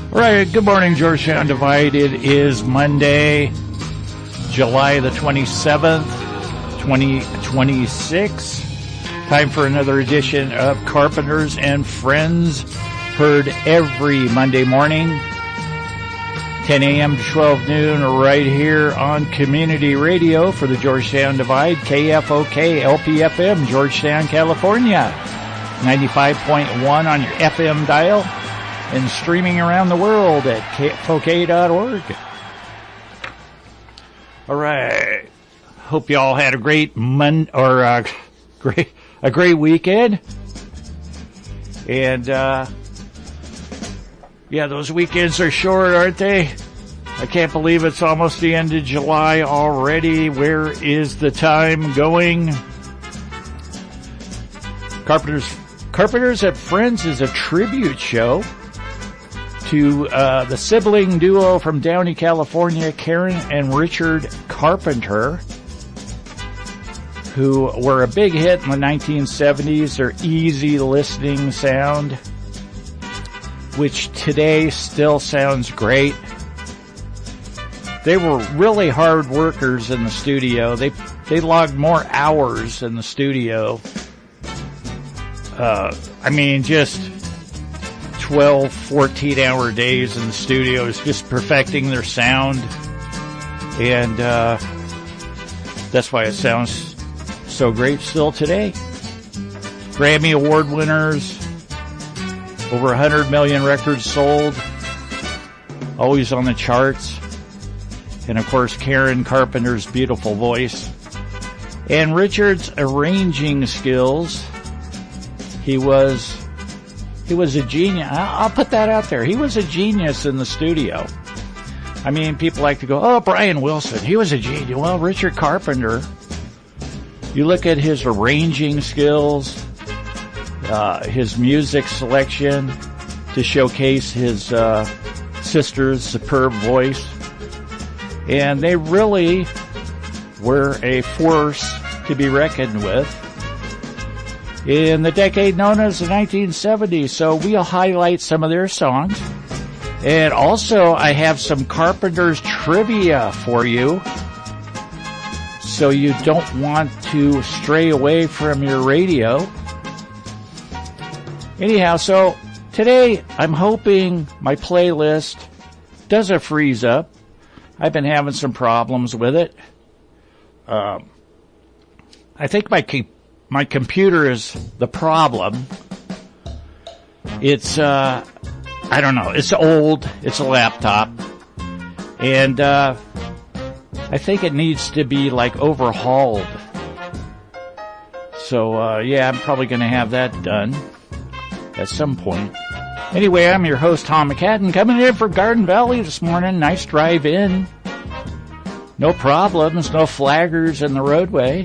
All right, good morning, Georgetown Divide. It is Monday, July the 27th, 2026. Time for another edition of Carpenters and Friends, heard every Monday morning, 10 a.m. to 12 noon, right here on Community Radio for the Georgetown Divide, KFOK LPFM, Georgetown, California, 95.1 on your FM dial, and streaming around the world at kfok.org. All right. Hope you all had a great a great weekend. And yeah, those weekends are short, aren't they? I can't believe it's almost the end of July already. Where is the time going? Carpenters at Friends is a tribute show to the sibling duo from Downey, California, Karen and Richard Carpenter, who were a big hit in the 1970s. Their easy listening sound, which today still sounds great. They were really hard workers in the studio. They logged more hours in the studio. Just 12, 14-hour days in the studios, just perfecting their sound. And that's why it sounds so great still today. Grammy Award winners, over 100 million records sold, always on the charts. And of course, Karen Carpenter's beautiful voice. And Richard's arranging skills. He was a genius. I'll put that out there. He was a genius in the studio. I mean, people like to go, oh, Brian Wilson, he was a genius. Well, Richard Carpenter, you look at his arranging skills, his music selection to showcase his sister's superb voice. And they really were a force to be reckoned with in the decade known as the 1970s. So we'll highlight some of their songs. And also, I have some Carpenters trivia for you, so you don't want to stray away from your radio. Anyhow, so today I'm hoping my playlist doesn't freeze up. I've been having some problems with it. I think my computer is the problem. It's, I don't know, it's old, it's a laptop, and I think it needs to be, overhauled. So, yeah, I'm probably going to have that done at some point. Anyway, I'm your host, Tom McCadden, coming in from Garden Valley this morning. Nice drive in. No problems, no flaggers in the roadway.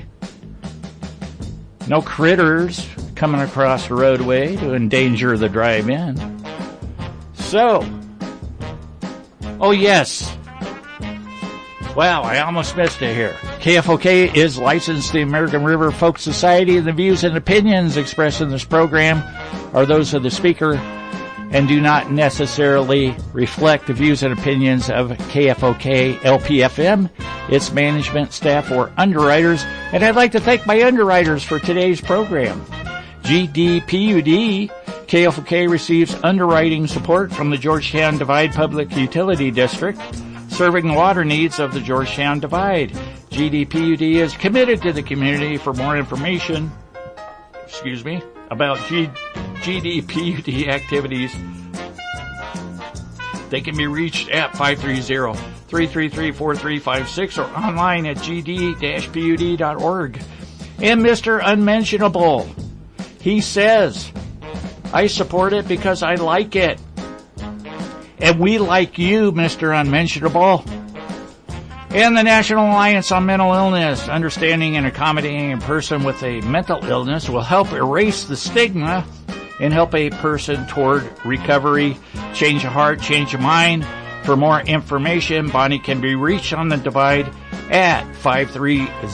No critters coming across the roadway to endanger the drive-in. So, oh yes. Wow, I almost missed it here. KFOK is licensed to the American River Folk Society, and the views and opinions expressed in this program are those of the speaker and do not necessarily reflect the views and opinions of KFOK LPFM, its management, staff, or underwriters. And I'd like to thank my underwriters for today's program. GDPUD, KFOK receives underwriting support from the Georgetown Divide Public Utility District, serving the water needs of the Georgetown Divide. GDPUD is committed to the community. For more information, about GDPUD activities, they can be reached at 530-333-4356 or online at gd-pud.org. And Mr. Unmentionable, he says, I support it because I like it. And we like you, Mr. Unmentionable. And the National Alliance on Mental Illness, understanding and accommodating a person with a mental illness will help erase the stigma and help a person toward recovery. Change of heart, change of mind. For more information, Bonnie can be reached on the Divide at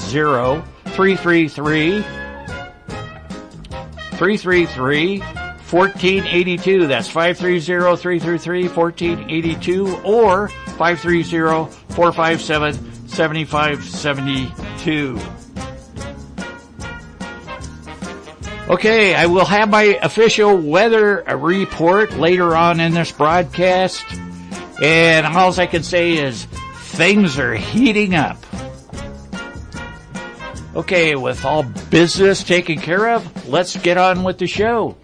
530-333-333 1482. That's 530-333-1482 or 530-457-7572. Okay, I will have my official weather report later on in this broadcast. And all I can say is things are heating up. Okay, with all business taken care of, let's get on with the show.